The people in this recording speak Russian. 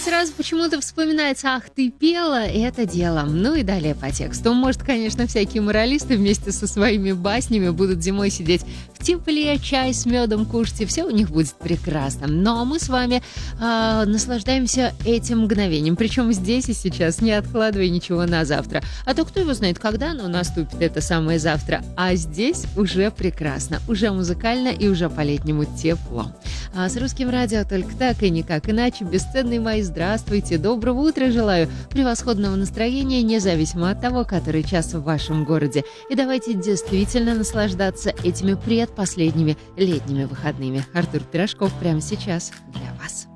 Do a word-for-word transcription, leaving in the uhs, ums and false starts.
сразу почему-то вспоминается «Ах, ты пела, это дело». Ну и далее по тексту. Может, конечно, всякие моралисты вместе со своими баснями будут зимой сидеть в тепле, чай с медом кушать, и все у них будет прекрасно. Ну а мы с вами э, наслаждаемся этим мгновением. Причем здесь и сейчас, не откладывая ничего на завтра. А то кто его знает, когда оно наступит, это самое завтра. А здесь уже прекрасно, уже музыкально и уже по-летнему тепло. А с Русским радио только так и никак иначе. Бесценные мои, здравствуйте, доброго утра желаю, превосходного настроения, независимо от того, который час в вашем городе. И давайте действительно наслаждаться этими предпоследними летними выходными. Артур Пирожков прямо сейчас для вас.